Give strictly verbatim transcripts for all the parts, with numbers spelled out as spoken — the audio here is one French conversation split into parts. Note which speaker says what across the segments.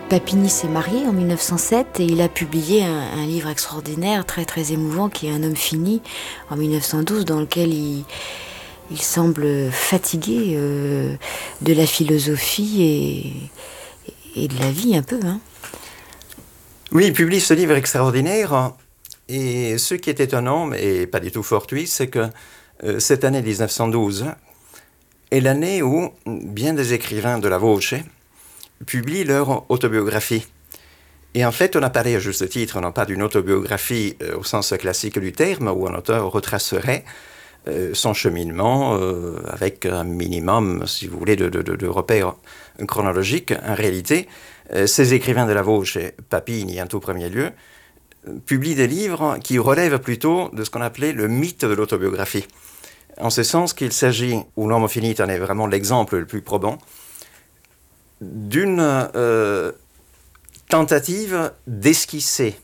Speaker 1: Papini s'est marié en mille neuf cent sept et il a publié un, un livre extraordinaire, très très émouvant, qui est Un homme fini, en mille neuf cent douze, dans lequel il, il semble fatigué euh, de la philosophie et, et de la vie un peu. Hein.
Speaker 2: Oui, il publie ce livre extraordinaire et ce qui est étonnant, et pas du tout fortuit, c'est que euh, cette année dix-neuf cent douze est l'année où bien des écrivains de la Voce publient leur autobiographie. Et en fait, on a parlé à juste titre, non pas d'une autobiographie euh, au sens classique du terme, où un auteur retracerait euh, son cheminement euh, avec un minimum, si vous voulez, de, de, de, de repères chronologiques. En réalité, euh, ces écrivains de la Voce, Papini en tout premier lieu, publient des livres qui relèvent plutôt de ce qu'on appelait le mythe de l'autobiographie. En ce sens qu'il s'agit, où L'Uomo Finito en est vraiment l'exemple le plus probant, d'une euh, tentative d'esquisser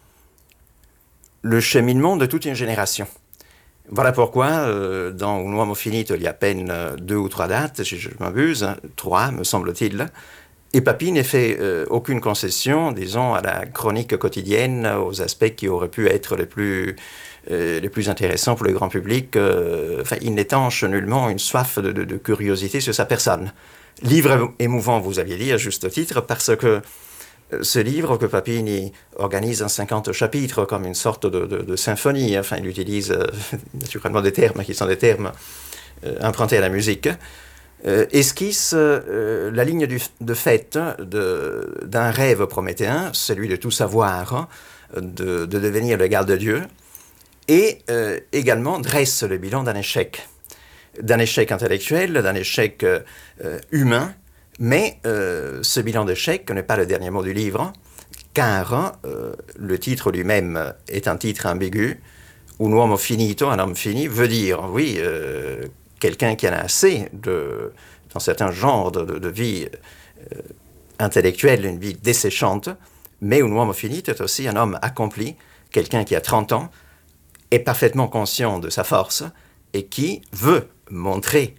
Speaker 2: le cheminement de toute une génération. Voilà pourquoi, euh, dans L'Uomo Finito, il y a à peine deux ou trois dates, si je m'abuse, trois, me semble-t-il, et Papini n'a fait euh, aucune concession, disons, à la chronique quotidienne, aux aspects qui auraient pu être les plus, euh, les plus intéressants pour le grand public. Euh, enfin, il n'étanche nullement une soif de, de, de curiosité sur sa personne. Livre émouvant, vous aviez dit, à juste titre, parce que ce livre que Papini organise en cinquante chapitres comme une sorte de, de, de symphonie, enfin, il utilise euh, naturellement des termes qui sont des termes euh, empruntés à la musique, euh, esquisse euh, la ligne du, de fait de, d'un rêve prométhéen, celui de tout savoir, de, de devenir le garde de Dieu, et euh, également dresse le bilan d'un échec. D'un échec intellectuel, d'un échec euh, humain, mais euh, ce bilan d'échec n'est pas le dernier mot du livre, car euh, le titre lui-même est un titre ambigu, Un uomo finito, un homme fini, veut dire, oui, euh, quelqu'un qui en a assez de, dans certains genres de, de, de vie euh, intellectuelle, une vie desséchante, mais un uomo finito est aussi un homme accompli, quelqu'un qui a trente ans, est parfaitement conscient de sa force, et qui veut montrer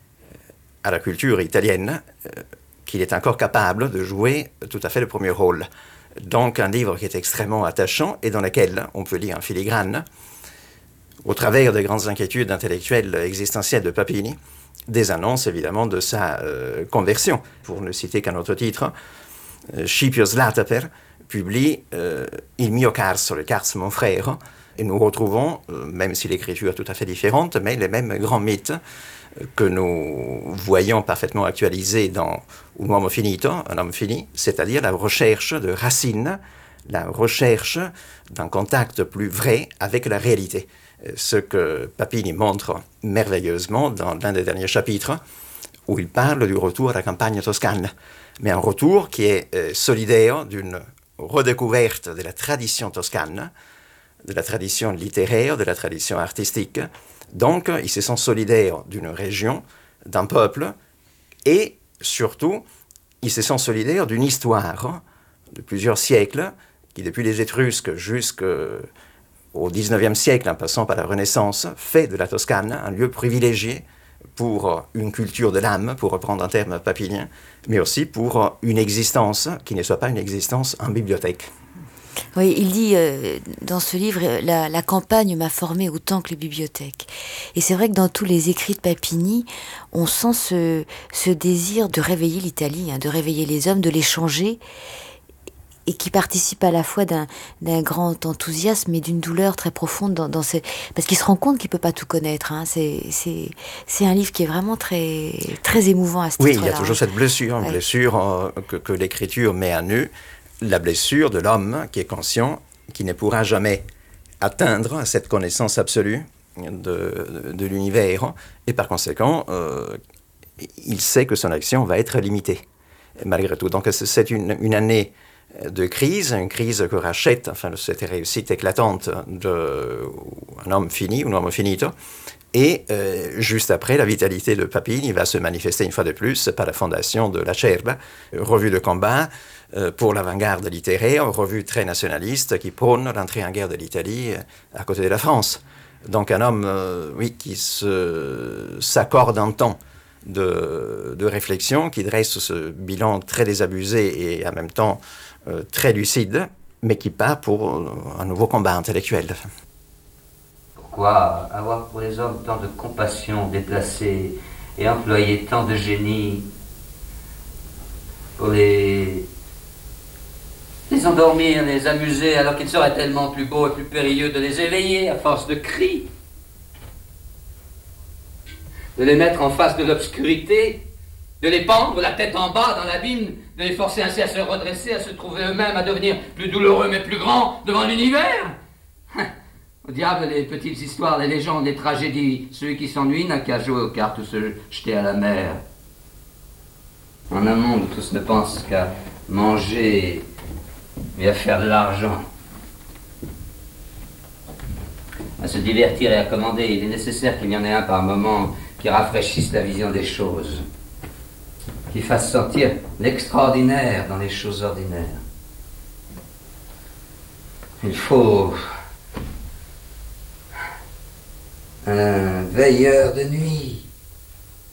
Speaker 2: à la culture italienne euh, qu'il est encore capable de jouer tout à fait le premier rôle. Donc un livre qui est extrêmement attachant et dans lequel on peut lire en filigrane, au travers des grandes inquiétudes intellectuelles existentielles de Papini, des annonces évidemment de sa euh, conversion. Pour ne citer qu'un autre titre, euh, Scipio Slataper publie euh, Il mio carso, le carso mon frère, et nous retrouvons, euh, même si l'écriture est tout à fait différente, mais les mêmes grands mythes euh, que nous voyons parfaitement actualisés dans Un uomo finito, un homme fini, c'est-à-dire la recherche de racines, la recherche d'un contact plus vrai avec la réalité. Euh, ce que Papini montre merveilleusement dans l'un des derniers chapitres, où il parle du retour à la campagne toscane, mais un retour qui est euh, solidaire d'une redécouverte de la tradition toscane, de la tradition littéraire, de la tradition artistique. Donc, ils se sont solidaires d'une région, d'un peuple, et surtout, ils se sont solidaires d'une histoire de plusieurs siècles, qui depuis les Étrusques jusqu'au dix-neuvième siècle, en passant par la Renaissance, fait de la Toscane un lieu privilégié pour une culture de l'âme, pour reprendre un terme papinien, mais aussi pour une existence qui ne soit pas une existence en bibliothèque.
Speaker 1: Oui, il dit euh, dans ce livre, la, la campagne m'a formé autant que les bibliothèques. Et c'est vrai que dans tous les écrits de Papini, on sent ce, ce désir de réveiller l'Italie, hein, de réveiller les hommes, de les changer, et qui participe à la fois d'un, d'un grand enthousiasme et d'une douleur très profonde dans, dans ces... parce qu'il se rend compte qu'il ne peut pas tout connaître. Hein. C'est, c'est, c'est un livre qui est vraiment très, très émouvant à ce
Speaker 2: oui,
Speaker 1: titre-là.
Speaker 2: Oui, il y a toujours cette blessure, une ouais. blessure euh, que, que l'écriture met à nu, la blessure de l'homme qui est conscient, qui ne pourra jamais atteindre cette connaissance absolue de, de, de l'univers, et par conséquent, euh, il sait que son action va être limitée, malgré tout. Donc c'est une, une année de crise, une crise que rachète, enfin, cette réussite éclatante d'un homme fini, un uomo finito, et euh, juste après, la vitalité de Papini va se manifester une fois de plus par la fondation de l'Acerba, revue de combat euh, pour l'avant-garde littéraire, revue très nationaliste qui prône l'entrée en guerre de l'Italie à côté de la France. Donc un homme, euh, oui, qui se, s'accorde un temps de, de réflexion qui dresse ce bilan très désabusé et en même temps euh, très lucide, mais qui part pour euh, un nouveau combat intellectuel.
Speaker 3: Pourquoi avoir pour les hommes tant de compassion déplacée et employer tant de génie pour les, les endormir, les amuser, alors qu'il serait tellement plus beau et plus périlleux de les éveiller à force de cris, de les mettre en face de l'obscurité, de les pendre la tête en bas dans l'abîme, de les forcer ainsi à se redresser, à se trouver eux-mêmes, à devenir plus douloureux mais plus grands devant l'univers. Au diable, les petites histoires, les légendes, les tragédies. Celui qui s'ennuie n'a qu'à jouer aux cartes ou se jeter à la mer. En un monde où tous ne pensent qu'à manger et à faire de l'argent, à se divertir et à commander, il est nécessaire qu'il y en ait un par moment qui rafraîchisse la vision des choses, qui fasse sentir l'extraordinaire dans les choses ordinaires. Il faut un veilleur de nuit